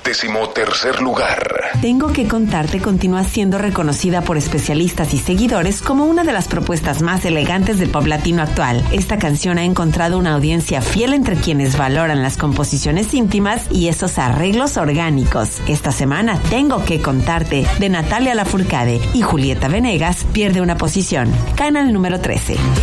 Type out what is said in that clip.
13º lugar. Tengo que contarte continúa siendo reconocida por especialistas y seguidores como una de las propuestas más elegantes del pop latino actual. Esta canción ha encontrado una audiencia fiel entre quienes valoran las composiciones íntimas y esos arreglos orgánicos. Esta semana, Tengo que contarte, de Natalia Lafourcade y Julieta Venegas, pierde una posición. Cae en el número 13.